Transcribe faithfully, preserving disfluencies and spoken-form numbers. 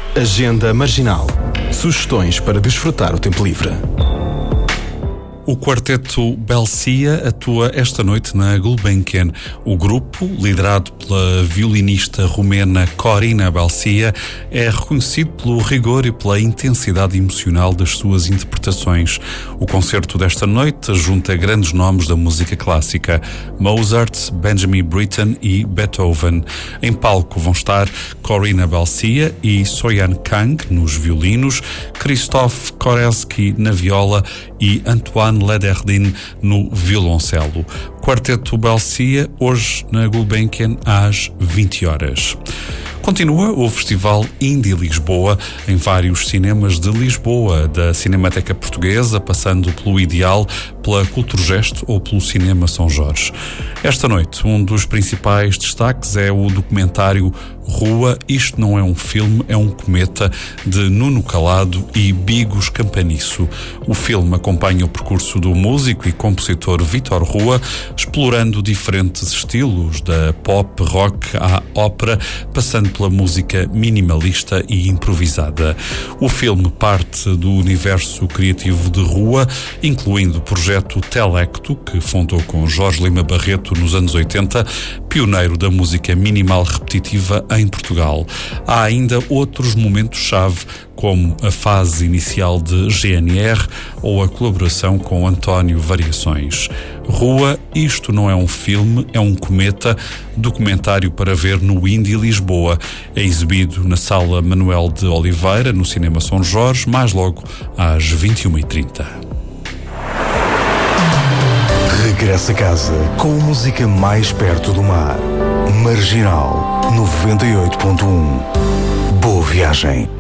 Agenda Marginal. Sugestões para desfrutar o tempo livre. O quarteto Belcia atua esta noite na Gulbenkian. O grupo, liderado pela violinista romena Corina Belcia, é reconhecido pelo rigor e pela intensidade emocional das suas interpretações. O concerto desta noite junta grandes nomes da música clássica: Mozart, Benjamin Britten e Beethoven. Em palco vão estar Corina Belcia e Soyan Kang nos violinos, Christoph Koreski na viola e Antoine Lederdin no violoncelo. Quarteto Belcia, hoje na Gulbenkian às vinte horas. Continua o Festival Indie Lisboa em vários cinemas de Lisboa, da Cinemateca Portuguesa, passando pelo Ideal, pela Culturgesto ou pelo Cinema São Jorge. Esta noite, um dos principais destaques é o documentário Rua, Isto Não É Um Filme, É Um Cometa, de Nuno Calado e Bigos Campaniço. O filme acompanha o percurso do músico e compositor Vítor Rua, explorando diferentes estilos, da pop, rock à ópera, passando pela música minimalista e improvisada. O filme parte do universo criativo de Rua, incluindo o projeto Telecto, que fundou com Jorge Lima Barreto nos anos oitenta, pioneiro da música minimal repetitiva em Portugal. Há ainda outros momentos-chave, como a fase inicial de G N R ou a colaboração com António Variações. Rua, Isto Não É Um Filme, É Um Cometa, documentário para ver no Indie Lisboa. É exibido na Sala Manuel de Oliveira, no Cinema São Jorge, mais logo às vinte e uma e trinta. Regressa a casa com a música mais perto do mar. Marginal noventa e oito ponto um. Boa viagem.